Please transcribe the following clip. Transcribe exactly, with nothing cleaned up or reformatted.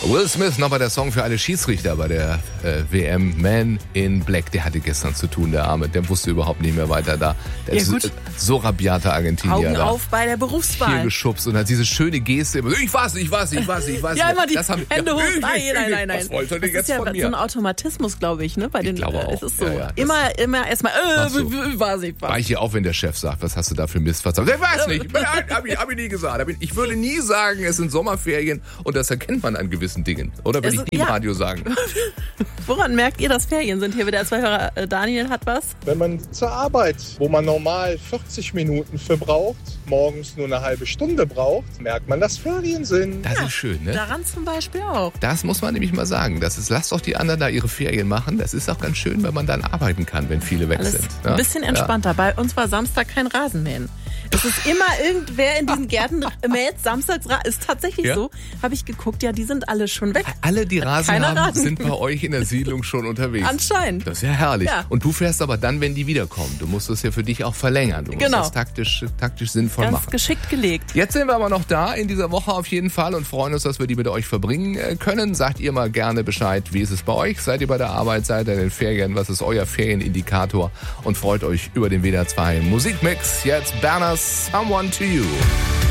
Will Smith, nochmal der Song für alle Schiedsrichter bei der äh, W M. Man in Black, der hatte gestern zu tun, der Arme. Der wusste überhaupt nicht mehr weiter da. Der Ja, ist gut. so rabiater Argentinier Augen da. auf bei der Berufswahl. Hier geschubst und hat diese schöne Geste. Immer so, ich weiß nicht, ich weiß nicht, ich weiß nicht, ich weiß nicht. Ja, immer die das haben, Hände ja, hoch. ich, Nein, ich, nein, ich, nein, nein. Was wollt ihr denn Das jetzt ist ja von so mir? ein Automatismus, glaube ich, ne? Bei den, glaube äh, auch. Es ist so. Ja, ja, das- immer, immer erstmal, äh, Ach so. w- w- weiß ich was. Weiche auf, wenn der Chef sagt, was hast du da für Mist verzapft? Ich weiß nicht, hab ich, hab ich nie gesagt. Hab ich- Ich würde nie sagen, es sind Sommerferien und das erkennt man an gewissen Dingen. Oder würde Es ich ist- nie im ja. Radio sagen. Woran merkt ihr, dass Ferien sind? Hier wieder als Hörer, äh, Daniel hat was. Wenn man zur Arbeit, wo man normal vierzig Minuten für braucht, morgens nur eine halbe Stunde braucht, merkt man, dass Ferien sind. Das ist schön, ne? Daran zum Beispiel auch. Das muss man nämlich mal sagen. Das ist, lasst doch die anderen da ihre Ferien machen. Das ist auch ganz schön, wenn man dann arbeiten kann, wenn viele weg Alles sind. ein bisschen entspannter. Bei uns war Samstag kein Rasenmähen. Es ist immer irgendwer in diesen Gärten mäht samstags Rasen. Ist tatsächlich Ja. so. Habe ich geguckt, ja, die sind alle schon weg. Alle, die Rasen keiner haben, Rasen. sind bei euch in der Siedlung schon unterwegs. Anscheinend. Das ist ja herrlich. Ja. Und du fährst aber dann, wenn die wiederkommen. Du musst das ja für dich auch verlängern. Du musst Genau. das taktisch, taktisch sinnvoll Ganz machen. geschickt gelegt. Jetzt sind wir aber noch da in dieser Woche auf jeden Fall und freuen uns, dass wir die mit euch verbringen äh, können. Sagt ihr mal gerne Bescheid, wie ist es bei euch? Seid ihr bei der Arbeit? Seid ihr in den Ferien? Was ist euer Ferienindikator? Und freut euch über den W D R zwei Musikmix. Jetzt Berners Someone to You.